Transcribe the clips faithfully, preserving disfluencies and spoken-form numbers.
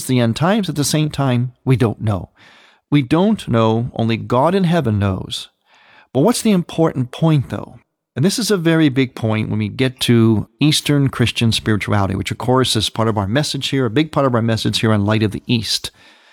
it's the end times. At the same time, we don't know. We don't know. Only God in heaven knows. But what's the important point, though? And this is a very big point when we get to Eastern Christian spirituality, which, of course, is part of our message here, a big part of our message here on Light of the East.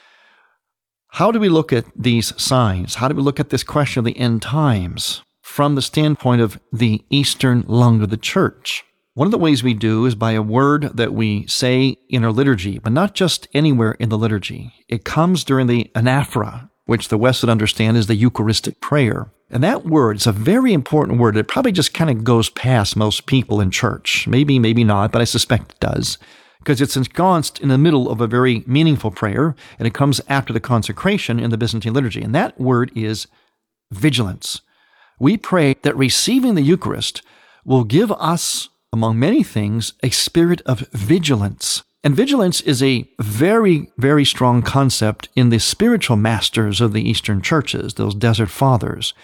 How do we look at these signs? How do we look at this question of the end times from the standpoint of the Eastern lung of the church? One of the ways we do is by a word that we say in our liturgy, but not just anywhere in the liturgy. It comes during the anaphora, which the West would understand is the Eucharistic prayer. And that word is a very important word. It probably just kind of goes past most people in church. Maybe, maybe not, but I suspect it does. Because it's ensconced in the middle of a very meaningful prayer, and it comes after the consecration in the Byzantine liturgy. And that word is vigilance. We pray that receiving the Eucharist will give us, among many things, a spirit of vigilance. And vigilance is a very, very strong concept in the spiritual masters of the Eastern churches, those desert fathers.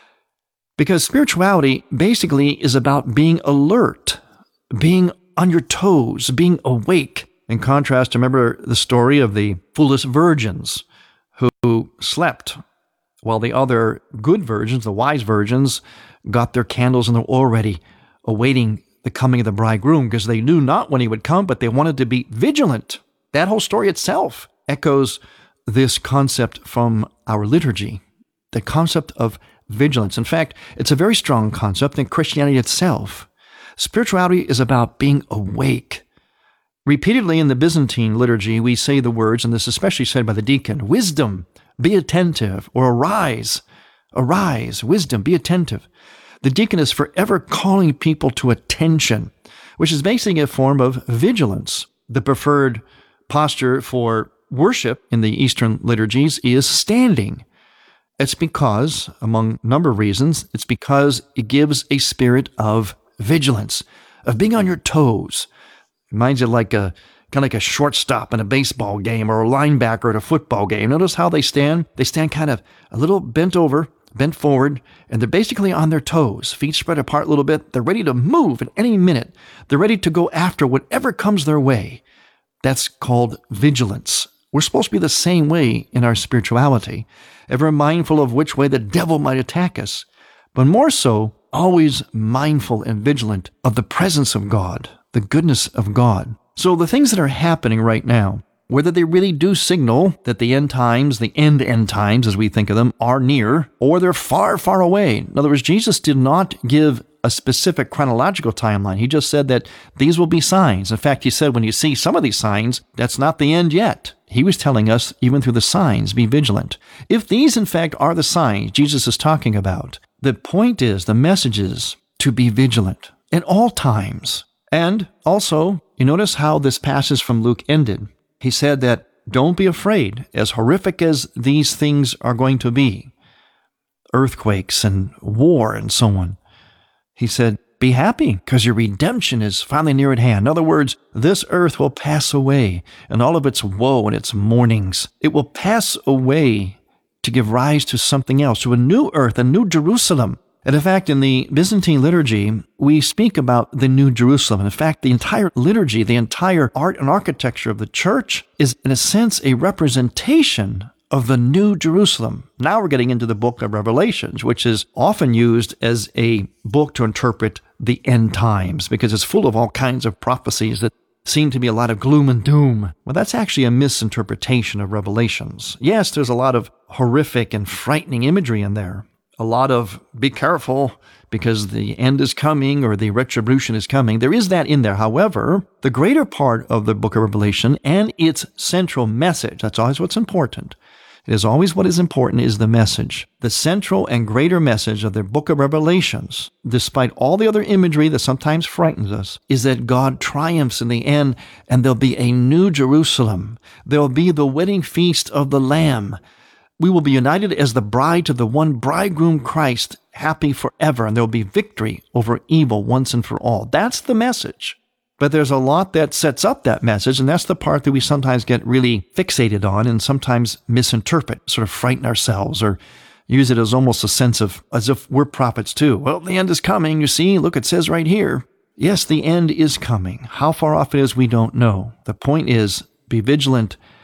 Because spirituality basically is about being alert, being on your toes, being awake. In contrast, remember the story of the foolish virgins who slept while the other good virgins, the wise virgins, got their candles and their oil ready, awaiting the coming of the bridegroom, because they knew not when he would come, but they wanted to be vigilant. That whole story itself echoes this concept from our liturgy, the concept of vigilance. In fact, it's a very strong concept in Christianity itself. Spirituality is about being awake. Repeatedly in the Byzantine liturgy, we say the words, and this is especially said by the deacon, wisdom, be attentive, or arise, arise, wisdom, be attentive. The deacon is forever calling people to attention, which is basically a form of vigilance. The preferred posture for worship in the Eastern liturgies is standing. It's because, among a number of reasons, it's because it gives a spirit of vigilance, of being on your toes. Reminds you like a kind of like a shortstop in a baseball game or a linebacker at a football game. Notice how they stand? They stand kind of a little bent over, bent forward, and they're basically on their toes, feet spread apart a little bit. They're ready to move at any minute. They're ready to go after whatever comes their way. That's called vigilance. We're supposed to be the same way in our spirituality, ever mindful of which way the devil might attack us, but more so, always mindful and vigilant of the presence of God, the goodness of God. So the things that are happening right now, whether they really do signal that the end times, the end end times as we think of them, are near, or they're far, far away. In other words, Jesus did not give a specific chronological timeline. He just said that these will be signs. In fact, he said when you see some of these signs, that's not the end yet. He was telling us, even through the signs, be vigilant. If these, in fact, are the signs Jesus is talking about, the point is, the message is to be vigilant at all times. And also, you notice how this passage from Luke ended. He said that don't be afraid, as horrific as these things are going to be, earthquakes and war and so on. He said, be happy, because your redemption is finally near at hand. In other words, this earth will pass away, and all of its woe and its mournings. It will pass away to give rise to something else, to a new earth, a new Jerusalem. And in fact, in the Byzantine liturgy, we speak about the New Jerusalem. And in fact, the entire liturgy, the entire art and architecture of the church is, in a sense, a representation of the New Jerusalem. Now we're getting into the book of Revelations, which is often used as a book to interpret the end times, because it's full of all kinds of prophecies that seem to be a lot of gloom and doom. Well, that's actually a misinterpretation of Revelations. Yes, there's a lot of horrific and frightening imagery in there. A lot of be careful because the end is coming or the retribution is coming. There is that in there. However, the greater part of the book of Revelation and its central message, that's always what's important. It is always what is important is the message. The central and greater message of the book of Revelations, despite all the other imagery that sometimes frightens us, is that God triumphs in the end and there'll be a new Jerusalem. There'll be the wedding feast of the Lamb. We will be united as the bride to the one bridegroom Christ, happy forever, and there will be victory over evil once and for all. That's the message. But there's a lot that sets up that message, and that's the part that we sometimes get really fixated on and sometimes misinterpret, sort of frighten ourselves or use it as almost a sense of, as if we're prophets too. Well, the end is coming, you see. Look, it says right here. Yes, the end is coming. How far off it is, we don't know. The point is, be vigilant